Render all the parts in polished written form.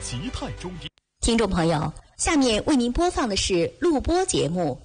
吉泰中医。 听众朋友，下面为您播放的是录播节目。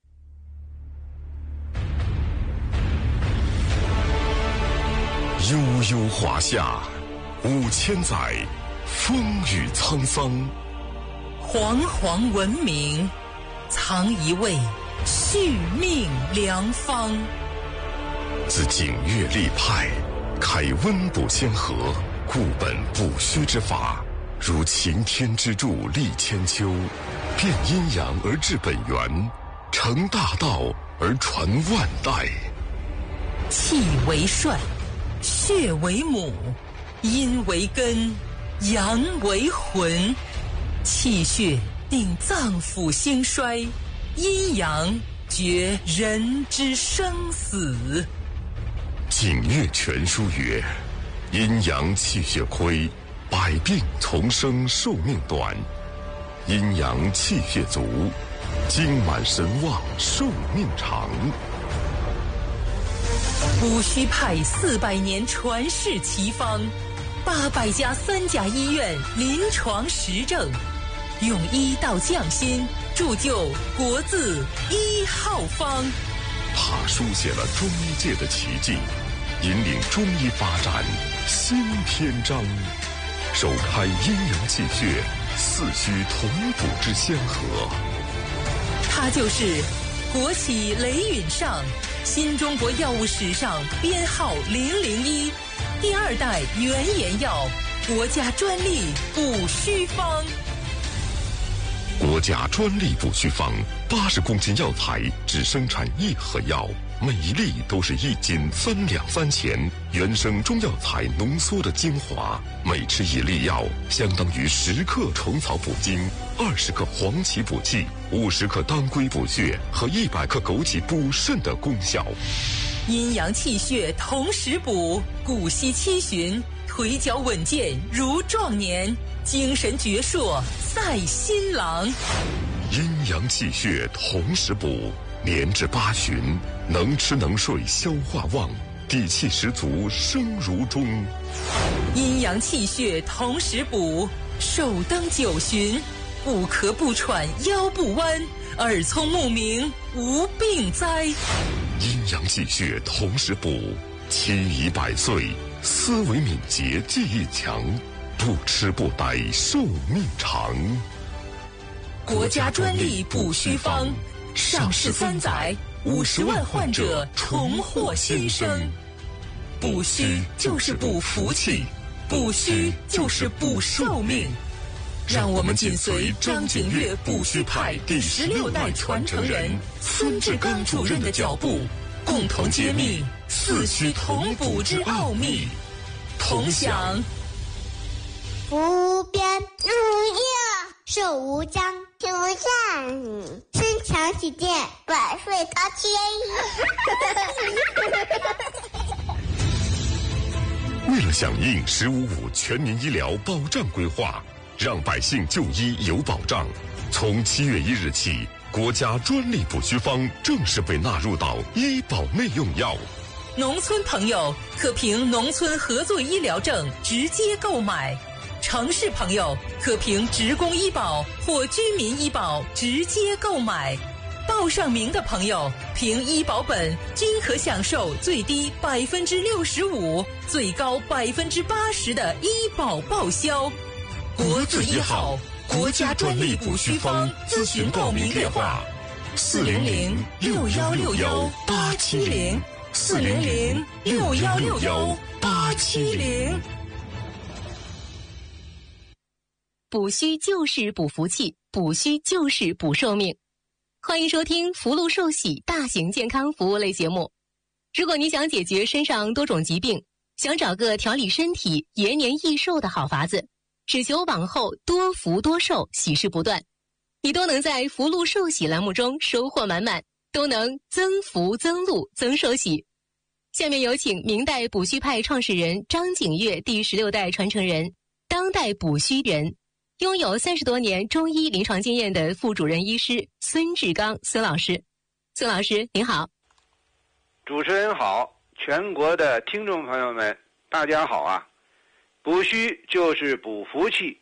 悠悠华夏5000载，风雨沧桑。 煌煌文明，藏一味续命良方。 自景岳立派，开温补先河，固本补虚之法，如擎天之柱立千秋，变阴阳而治本源，成大道而传万代。 气为帅，血为母，阴为根，阳为魂。气血定脏腑兴衰，阴阳决人之生死。 景岳全书曰：阴阳气血亏，百病丛生，寿命短；阴阳气血足，精满神旺，寿命长。 补虚派400年传世奇方，800家3甲医院临床实证，用医道匠心，铸就国字1号方。 他书写了中医界的奇迹，引领中医发展新篇章，首开阴阳气血四虚同补之先河。 他就是国企雷允上，新中国药物史上编号001，第2代原研药，国家专利补虚方。 国家专利补虚方，80公斤药材只生产1盒药，每一粒都是1斤3两3钱，原生中药材浓缩的精华。每吃1粒药，相当于10克虫草补精，20克黄芪补气，50克当归补血和100克枸杞补肾的功效。 阴阳气血同时补，骨息七旬，腿脚稳健如壮年，精神矍铄赛新郎。 阴阳气血同时补，年至8旬，能吃能睡，消化旺，底气十足，生如钟。 阴阳气血同时补，寿登9旬，不咳不喘，腰不弯，耳聪目明，无病灾。 阴阳气血同时补，期已100岁，思维敏捷，记忆强，不吃不呆，寿命长。 国家专利补虚方，上市3载，50万患者重获新生。补虚就是补福气，补虚就是补寿命。让我们紧随张景岳补虚派第16代传承人孙志刚主任的脚步，共同揭秘四虚同补之奥秘，同享无边无涯，寿无疆，天无下，身强体健，百岁高迁。 为了响应“15.5”全民医疗保障规划，让百姓就医有保障，从7月1日起，国家专利补虚方正式被纳入到医保内用药。 农村朋友可凭农村合作医疗证直接购买，城市朋友可凭职工医保或居民医保直接购买。报上名的朋友凭医保本均可享受最低65%、最高80%的医保报销。国字1号，国家专利补虚方，咨询报名电话：400-6161-870，400-6161-870。 补虚就是补福气，补虚就是补寿命。欢迎收听福禄寿喜大型健康服务类节目。如果你想解决身上多种疾病，想找个调理身体、延年益寿的好法子，只求往后多福多寿，喜事不断，你都能在福禄寿喜栏目中收获满满，都能增福增禄增寿喜。下面有请明代补虚派创始人张景岳第16代传承人，当代补虚人，拥有30多年中医临床经验的副主任医师孙志刚孙老师。孙老师您好。 主持人好，全国的听众朋友们大家好啊。补虚就是补福气，